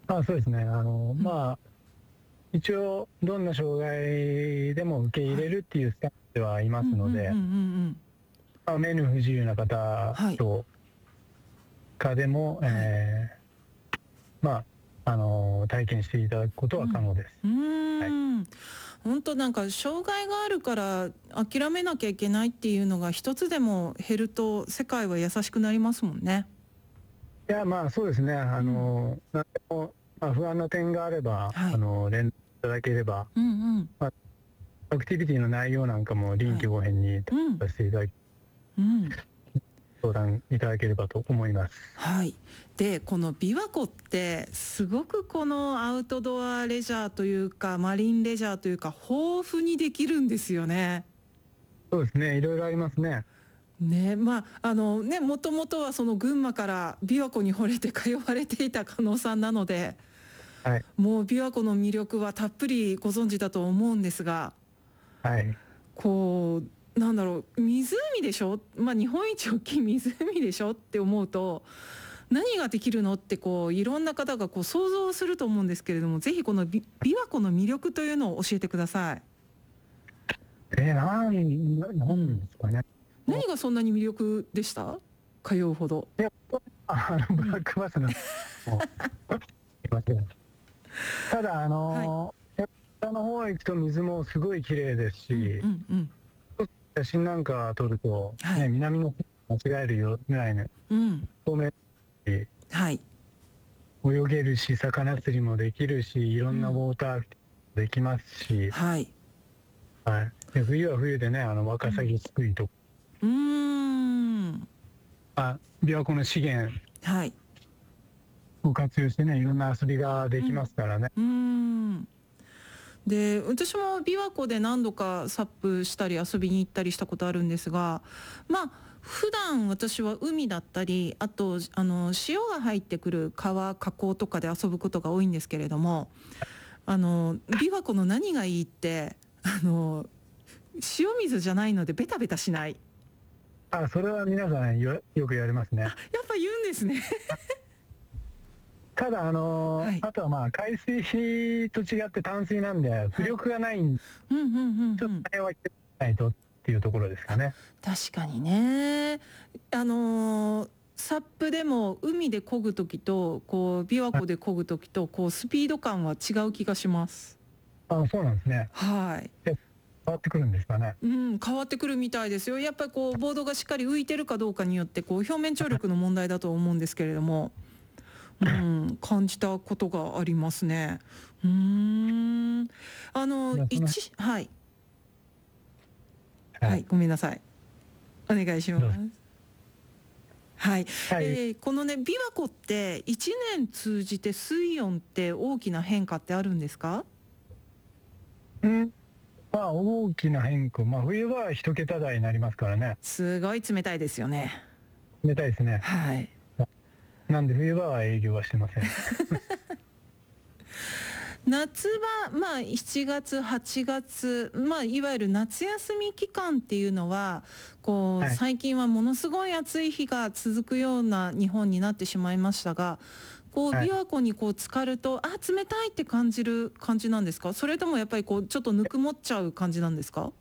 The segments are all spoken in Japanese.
そうですね。 うん、 一応、どんな障害でも受け入はい。 れるっていうスタンスではいまうんうんうんうんうすので、 ん。 目の不自由な方はい。 とかでも、 はい。 体験していただくことうん。 は可能です。 うはい。 ーん。本当なんか障害があるから諦めなきゃいけないっていうのが一つでも減ると世界は優しくなりますもんね。 いや、そうですね。 うん。 なんでも、不安な点があれば、 はい。 連絡いただければ、 うんうん。 まあ、アクティビティの内容なんかも臨はい。 機応変にうん。 させていただき、 うん。 相談いただければと思います。 はい。で、この琵琶湖ってすごくこのアウトドアレジャーというか、マリンレジャーというか、豊富にできるんですよね。 そうですね。いろいろありますね。 ね、もともとはその群馬から琵琶湖に惚れて通われていた加納さんなので、 はい。 もう琵琶湖の魅力はたっぷりご存知だと思うんですが、 はい。 こう、なんだろう、湖でしょ、日本一大きい湖でしょって思うと、何ができるのってこういろんな方がこう想像すると思うんですけれども、ぜひこの琵琶湖の魅力というのを教えてください。 なんうん。 ですかね。 何がそんなに魅力でした？通うほど。 いや、ブラッうん。 クバスの、もう、いますよ。ただ、 はい。 やっぱ北の方へ行くと水もすごい綺麗ですうんうし、 んうん。 写真なんか撮ると、ね、 はい。 南の方間違えるよぐらいのうん。 透明だし、 はい。 泳げるし、魚釣りもできるし、いろんなウうん。 ォーターアクティビティできますし、 はい。 はい。で、冬は冬でね、ワうん。 カサギすくいとか、 うーん。 琵琶湖の資源はい。 を活用してね、いろんな遊びができうん。 ますからね。 うーん。で、私も琵琶湖で何度かサップしたり遊びに行ったりしたことあるんですが、普段私は海だったり、あと潮が入ってくる川、河口とかで遊ぶことが多いんですけれども、琵琶湖の何がいいって、塩水じゃないのでベタベタしない。 それは皆さんよく言われますね。 やっぱ言うんですね。 ただ、 はい。 あとは海水と違って淡水なんで、浮はい。 力がないんで、 うんうんうんちょっとうん。 あれは気をつけないとっていうところですかね。 確かにね。サップでも海で漕ぐ時と、こう琵琶湖で漕ぐ時と、こうスピード感は違う気がします。 そうなんですね。 はい。 で、変わってくるんですかね。 うん、変わってくるみたいですよ。やっぱりこうボードがしっかり浮いてるかどうかによって、こう表面張力の問題だと思うんですけれども、うん、感じたことがありますね。うーん。 じゃあはい。はい、 はい。 ごめんなさい。お願いしどうぞ。 ます。はい。 はい。 このね、琵琶湖って1年通じて水温って大きな変化ってあるんですか？ うん。大きな変化。冬は一桁台になりますからね。 すごい冷たいですよね。 冷たいですね。 はい。 なんで冬場は営業はしてません。 夏場、7月、8月、いわゆる夏休み期間っていうのは、こう、 はい。 最近はものすごい暑い日が続くような日本になってしまいましたが、こう、 はい。 琵琶湖にこう浸かると、冷たいって感じる感じなんですか？それともやっぱりこう、ちょっとぬくもっちゃう感じなんですか？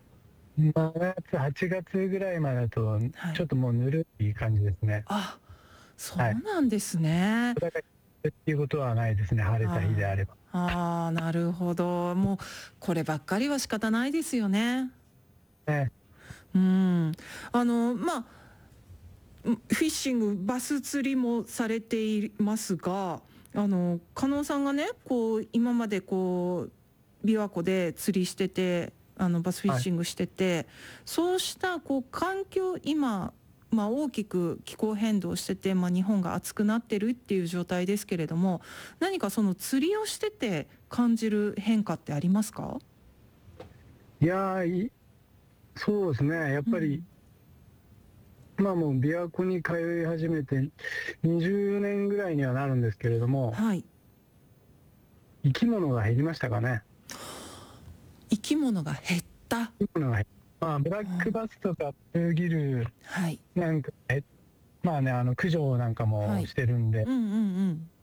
8月ぐらいまでだと、 はい。 ちょっともうぬるい感じですね。 あ、そはい。 うなんですね。 だからっていうことはないですね、晴れた日であれば。 なるほど。もう、こればっかりは仕方ないですよね。 ね。 うん。あの、まあ、フィッシング、バス釣りもされていますが、加納さんがね、こう、今までこう、琵琶湖で釣りしてて、バスフィッはい。 シングしてて、そうしたこう環境、今、大きく気候変動してて、日本が暑くなってるっていう状態ですけれども、何かその釣りをしてて感じる変化ってありますか？ いやー、そうですね。やっぱり、 うん。 もう琵琶湖に通い始めて20年ぐらいにはなるんですけれども、 はい。 生き物が減りましたかね。 生き物が減った。 生き物が減ブラックバスとかブルーギルはい。 なんか、駆除なんかはい。 もしてるんで、 うんうんうん。